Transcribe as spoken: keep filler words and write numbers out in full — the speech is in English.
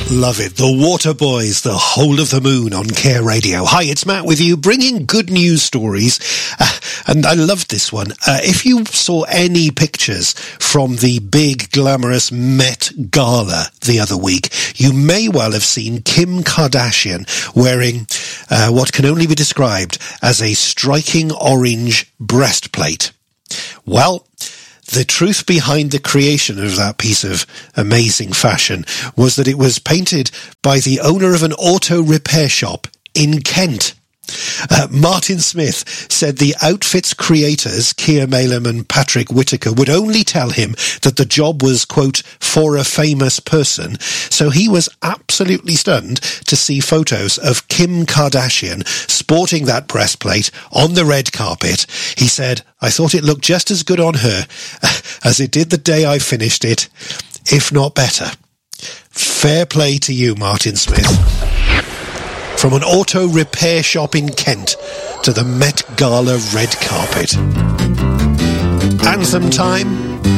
Love it. The Waterboys, The Whole of the Moon on Care Radio. Hi, it's Matt with you, bringing good news stories. Uh, and I loved this one. Uh, if you saw any pictures from the big, glamorous Met Gala the other week, you may well have seen Kim Kardashian wearing uh, what can only be described as a striking orange breastplate. Well, the truth behind the creation of that piece of amazing fashion was that it was painted by the owner of an auto repair shop in Kent. Uh, Martin Smith said the outfit's creators, Keir Malem and Patrick Whitaker, would only tell him that the job was, quote, for a famous person. So he was absolutely stunned to see photos of Kim Kardashian sporting that breastplate on the red carpet. He said, I thought it looked just as good on her as it did the day I finished it, if not better. Fair play to you, Martin Smith. From an auto repair shop in Kent to the Met Gala red carpet. Anthem time.